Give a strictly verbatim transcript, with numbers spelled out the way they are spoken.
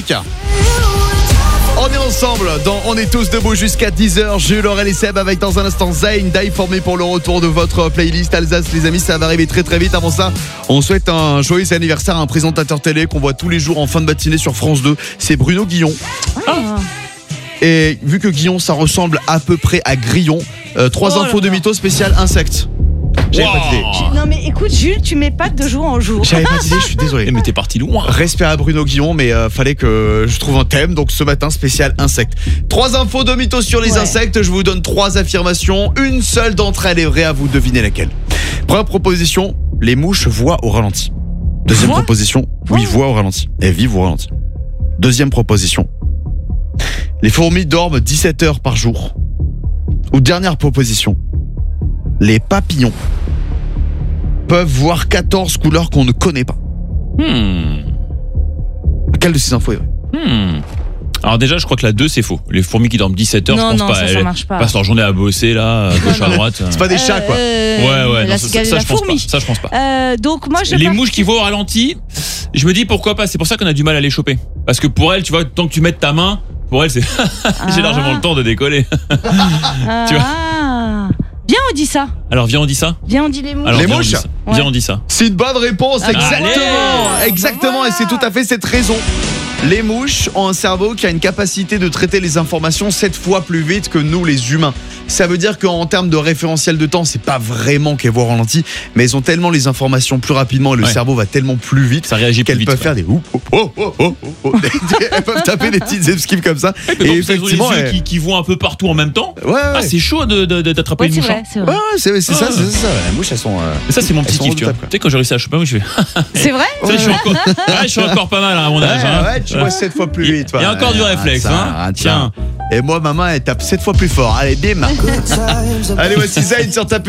musique. On est ensemble dans On est tous debout jusqu'à dix heures. Jules, Aurel et Seb avec dans un instant Zayn, Die For Me pour le retour de votre playlist Alsace. Les amis, ça va arriver très très vite. Avant ça, on souhaite un joyeux anniversaire à un présentateur télé qu'on voit tous les jours en fin de matinée sur France deux. C'est Bruno Guillon. Ah. Et vu que Guillon, ça ressemble à peu près à Grillon, euh, trois oh infos de mytho spécial insectes. J'avais wow. pas d'idée. Non mais écoute Jules, tu mets pas de jour en jour. J'avais pas d'idée, je suis désolé. Mais t'es parti loin. Respect à Bruno Guillon, mais euh, fallait que je trouve un thème. Donc ce matin, spécial insectes. Trois infos de mythos sur les ouais. insectes. Je vous donne trois affirmations. Une seule d'entre elles est vraie, à vous de deviner laquelle. Première proposition, les mouches voient au ralenti. Deuxième Voix proposition, Voix oui, voient au ralenti. Elles vivent au ralenti. Deuxième proposition, les fourmis dorment dix-sept heures par jour. Ou dernière proposition, les papillons peuvent voir quatorze couleurs qu'on ne connaît pas. Hmm. Quelle de ces infos est vraie? Hmm. Alors déjà, je crois que la deux, c'est faux. Les fourmis qui dorment dix-sept heures, non, je pense non, pas. Ça, elles ça marche pas. passent leur journée à bosser, là, à gauche, à droite. C'est pas des chats, quoi. Euh, ouais, ouais, la, non, ça, ça, ça, la je pense fourmi. pas. Ça, je pense pas. Euh, donc moi, je Les part... mouches qui voient au ralenti, je me dis pourquoi pas. C'est pour ça qu'on a du mal à les choper. Parce que pour elles, tu vois, tant que tu mets ta main, pour elles, c'est j'ai ah. largement le temps de décoller. ah. Tu vois. Viens, on dit ça. Alors viens, on dit ça. Viens, on dit les mouches. Alors, les viens, mouches. on ouais. Viens, on dit ça. C'est une bonne réponse, ah, exactement, allez. exactement, Voilà. Et c'est tout à fait cette raison. Les mouches ont un cerveau qui a une capacité de traiter les informations sept fois plus vite que nous les humains. Ça veut dire qu'en termes de référentiel de temps, c'est pas vraiment qu'elles voient au ralenti, mais elles ont tellement les informations plus rapidement et le ouais. cerveau va tellement plus vite, ça réagit qu'elles plus vite, peuvent quoi. faire des oh oh oh oh oh, oh. Elles peuvent taper des petites esquives comme ça. Et, et effectivement, les yeux elle... qui, qui voient un peu partout en même temps. Ouais, ouais. Ah, c'est chaud de, de, de, d'attraper ouais, une mouche. Vrai, c'est vrai. Ouais, c'est, c'est ah, ça, ouais. c'est ça. Les mouches, elles sont. Euh, et ça, c'est mon petit kiff, tu vois. Tu sais, quand j'ai réussi à choper, moi, je fais. C'est vrai. Ouais. Ça, je, suis encore... ouais, je suis encore pas mal à mon âge. Ouais, hein. ouais, tu vois sept fois plus vite. Il y a encore du réflexe, ah, hein. Tiens. Et moi, ma main, elle tape sept fois plus fort. Allez, bim. Allez, voici Zayn sur ta